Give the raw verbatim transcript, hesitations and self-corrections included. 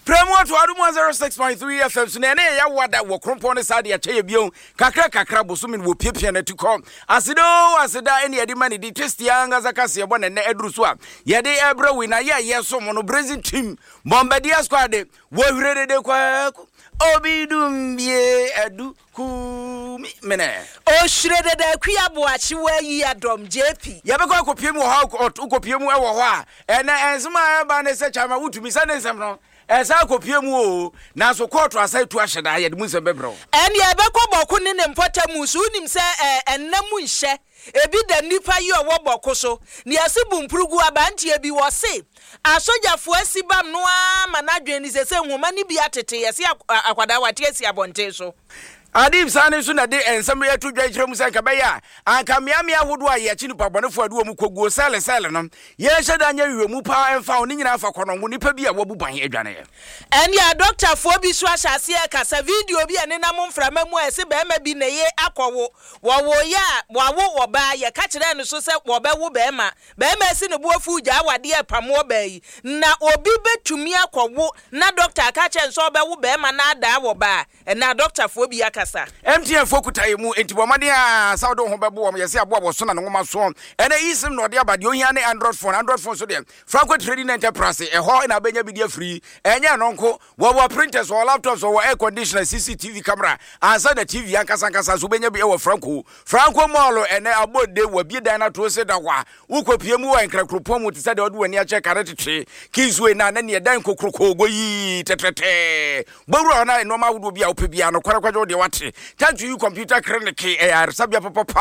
Premo to Adum zero six point three F M so na ya wada wo krompo ne sade ya cheye bion kakra kakra bosumin wo piepia na tuko asido asida ene yade mani di twist yanga zakase ebo na na eduru so a yade ebra wi na ya yeso mo no Brazil team Bombardier squad wo hwere de kwa obidum bie adu ku mene o shrede de kwiabo achi wa yi adom J P ya be kwa kopie mu ha kopie mu ewo ho a ene ensema ba ne se chama wutumi sa ne nsem no esa kopie mu o na so court asai tu aheda ya de mu nsem bebro ene ya be ko boku ne ne mpota mu so unim se ennamu nhye ebi da nipa yi owo boku so ne asibu mpurugu abantie bi wo se asojafo asibam no ama na dweni se se nhoma ni bi atete yesi akwada wate asi abonte so Adim sane so na de ensem ya tu dwa mu se nka be ya anka miamia hodo a ye chi nipa bonefo adu mu koguo sele sele no ye hyeda nya wiwemu pa emfa oni nyina afa kono mu nipa bi a wabuban adwane ye en ya doctor fo bi so ahase e kasa video bi ene na momframa mu ese be ma bi na ye akowo wo wo ya wo wo ba ye ka kire no so se wo be wo be ma be ma ese no buafu gya awade e pamo ba yi na obi betumi akowo na doctor ka kire so be wo be ma na ada wo ba na doctor fo bi kasa M T N fokuta mu enti bomade a saudo ho bebo wo yesi abo abo so na ngoma so ene isim no de abade ohia ne Android phone Android phone so de Franco Trading Enterprise e ho na benya bi de free enya no nko wo wo printers wo laptops wo air conditioner C C T V camera ansa da T V ankasa ankasa so benya bi e wo Franco Franco mall ene abode wo bi dan na to se da kwa ukopie mu wa nkrakropom mu tisa de odu wani a che karate tree kinswe na na ne dan kokroko goyi tetrete gbawro na no ma wodo bi a opebia no kwara kwaje wo de wate. Time to you computer clinic eh sabia papa